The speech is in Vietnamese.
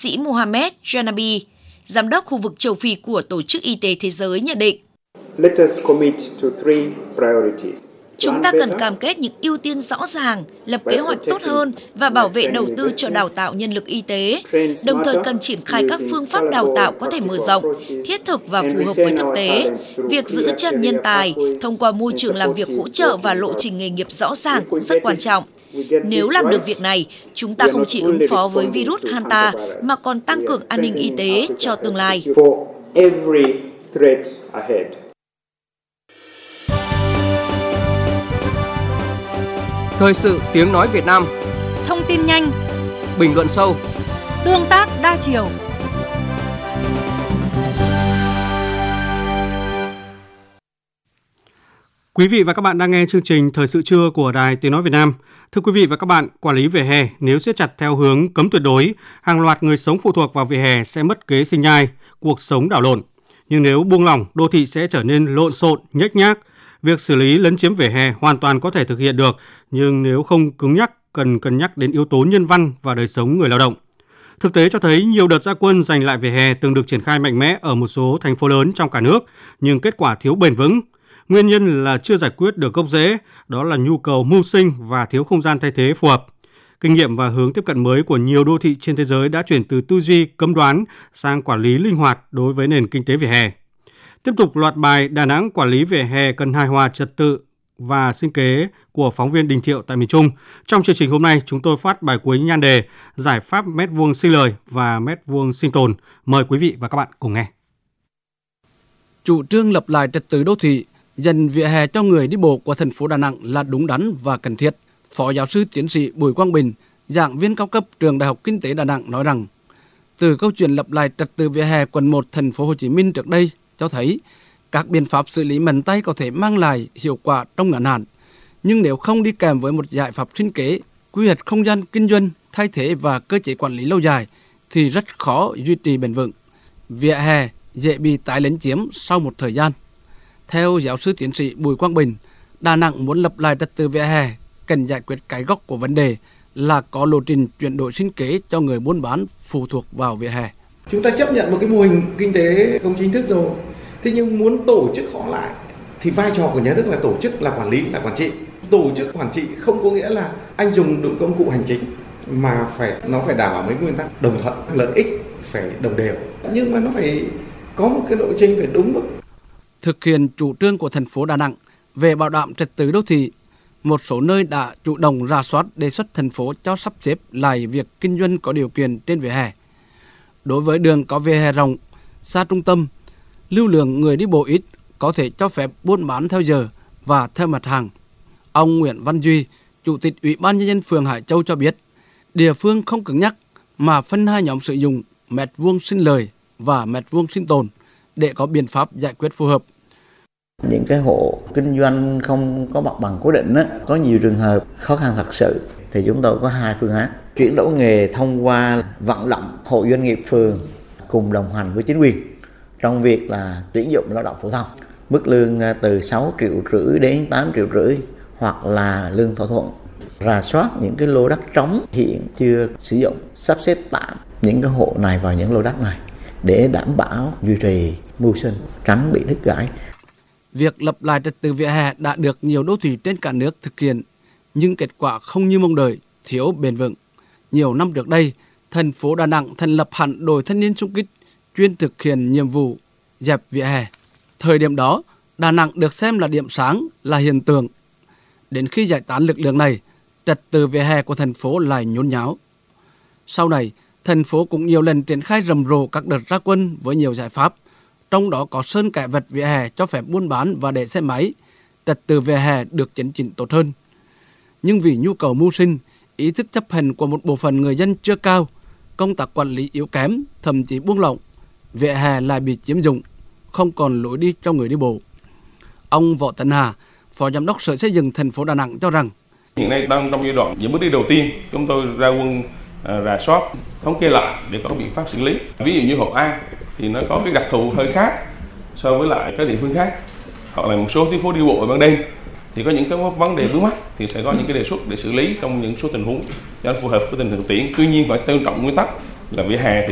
sĩ Mohamed Janabi, Giám đốc khu vực châu Phi của Tổ chức Y tế Thế giới nhận định. Chúng ta cần cam kết những ưu tiên rõ ràng, lập kế hoạch tốt hơn và bảo vệ đầu tư cho đào tạo nhân lực y tế, đồng thời cần triển khai các phương pháp đào tạo có thể mở rộng, thiết thực và phù hợp với thực tế. Việc giữ chân nhân tài thông qua môi trường làm việc hỗ trợ và lộ trình nghề nghiệp rõ ràng cũng rất quan trọng. Nếu làm được việc này, chúng ta không chỉ ứng phó với virus Hanta mà còn tăng cường an ninh y tế cho tương lai. Thời sự tiếng nói Việt Nam. Thông tin nhanh, bình luận sâu, tương tác đa chiều. Quý vị và các bạn đang nghe chương trình Thời sự trưa của Đài Tiếng nói Việt Nam. Thưa quý vị và các bạn, quản lý vỉa hè nếu siết chặt theo hướng cấm tuyệt đối, hàng loạt người sống phụ thuộc vào vỉa hè sẽ mất kế sinh nhai, cuộc sống đảo lộn. Nhưng nếu buông lỏng, đô thị sẽ trở nên lộn xộn, nhếch nhác. Việc xử lý lấn chiếm vỉa hè hoàn toàn có thể thực hiện được, nhưng nếu không cứng nhắc, cần cân nhắc đến yếu tố nhân văn và đời sống người lao động. Thực tế cho thấy nhiều đợt ra quân giành lại vỉa hè từng được triển khai mạnh mẽ ở một số thành phố lớn trong cả nước, nhưng kết quả thiếu bền vững. Nguyên nhân là chưa giải quyết được gốc rễ, đó là nhu cầu mưu sinh và thiếu không gian thay thế phù hợp. Kinh nghiệm và hướng tiếp cận mới của nhiều đô thị trên thế giới đã chuyển từ tư duy cấm đoán sang quản lý linh hoạt đối với nền kinh tế vỉa hè. Tiếp tục loạt bài Đà Nẵng quản lý vỉa hè cần hài hòa trật tự và sinh kế của phóng viên Đình Thiệu tại miền Trung. Trong chương trình hôm nay, chúng tôi phát bài cuối nhan đề Giải pháp mét vuông sinh lời và mét vuông sinh tồn. Mời quý vị và các bạn cùng nghe. Chủ trương lập lại trật tự đô thị, dành vỉa hè cho người đi bộ của thành phố Đà Nẵng là đúng đắn và cần thiết. Phó giáo sư tiến sĩ Bùi Quang Bình, giảng viên cao cấp trường Đại học Kinh tế Đà Nẵng nói rằng, từ câu chuyện lập lại trật tự vỉa hè quận 1 thành phố Hồ Chí Minh trước đây cho thấy các biện pháp xử lý mạnh tay có thể mang lại hiệu quả trong ngắn hạn, nhưng nếu không đi kèm với một giải pháp sinh kế, quy hoạch không gian kinh doanh thay thế và cơ chế quản lý lâu dài thì rất khó duy trì bền vững. Vỉa hè dễ bị tái lấn chiếm sau một thời gian. Theo giáo sư tiến sĩ Bùi Quang Bình, Đà Nẵng muốn lập lại trật tự vỉa hè cần giải quyết cái gốc của vấn đề là có lộ trình chuyển đổi sinh kế cho người buôn bán phụ thuộc vào vỉa hè. Chúng ta chấp nhận một cái mô hình kinh tế không chính thức rồi. Thế nhưng muốn tổ chức họ lại thì vai trò của nhà nước là tổ chức, là quản lý, là quản trị. Tổ chức quản trị không có nghĩa là anh dùng được công cụ hành chính mà nó phải đảm bảo mấy nguyên tắc đồng thuận, lợi ích phải đồng đều. Nhưng mà nó phải có một cái lộ trình phải đúng mức. Thực hiện chủ trương của thành phố Đà Nẵng về bảo đảm trật tự đô thị, một số nơi đã chủ động rà soát đề xuất thành phố cho sắp xếp lại việc kinh doanh có điều kiện trên vỉa hè. Đối với đường có vỉa hè rộng, xa trung tâm, lưu lượng người đi bộ ít, có thể cho phép buôn bán theo giờ và theo mặt hàng. Ông Nguyễn Văn Duy, Chủ tịch Ủy ban Nhân dân phường Hải Châu cho biết, địa phương không cứng nhắc mà phân hai nhóm sử dụng mét vuông sinh lời và mét vuông sinh tồn để có biện pháp giải quyết phù hợp. Những cái hộ kinh doanh không có mặt bằng cố định, có nhiều trường hợp khó khăn thật sự thì chúng tôi có hai phương án. Chuyển đổi nghề thông qua vận động hộ doanh nghiệp phường cùng đồng hành với chính quyền trong việc là tuyển dụng lao động phổ thông. Mức lương từ 6,5 triệu đến 8,5 triệu hoặc là lương thỏa thuận. Rà soát những cái lô đất trống hiện chưa sử dụng, sắp xếp tạm những cái hộ này vào những lô đất này để đảm bảo duy trì mưu sinh, tránh bị đứt gãy. Việc lập lại trật tự vỉa hè đã được nhiều đô thị trên cả nước thực hiện, nhưng kết quả không như mong đợi, thiếu bền vững. Nhiều năm trước đây, thành phố Đà Nẵng thành lập hẳn đội thanh niên xung kích chuyên thực hiện nhiệm vụ dẹp vỉa hè. Thời điểm đó, Đà Nẵng được xem là điểm sáng, là hiện tượng. Đến khi giải tán lực lượng này, trật tự vỉa hè của thành phố lại nhốn nháo. Sau này, thành phố cũng nhiều lần triển khai rầm rộ các đợt ra quân với nhiều giải pháp, trong đó có sơn kẻ vạch vỉa hè cho phép buôn bán và để xe máy, trật tự vỉa hè được chấn chỉnh tốt hơn. Nhưng vì nhu cầu mưu sinh, ý thức chấp hành của một bộ phận người dân chưa cao, công tác quản lý yếu kém, thậm chí buông lỏng, vỉa hè lại bị chiếm dụng, không còn lối đi cho người đi bộ. Ông Võ Tấn Hà, Phó Giám đốc Sở Xây dựng thành phố Đà Nẵng cho rằng, hiện nay đang trong giai đoạn những bước đi đầu tiên, chúng tôi ra quân rà soát, thống kê lại để có biện pháp xử lý. Ví dụ như hộ A thì nó có cái đặc thù hơi khác so với lại các địa phương khác, hoặc là một số tuyến phố đi bộ ở ban đêm thì có những cái vấn đề vướng mắc thì sẽ có những cái đề xuất để xử lý trong những số tình huống cho nó phù hợp với tình hình thực tiễn. Tuy nhiên phải tôn trọng nguyên tắc là vỉa hè thì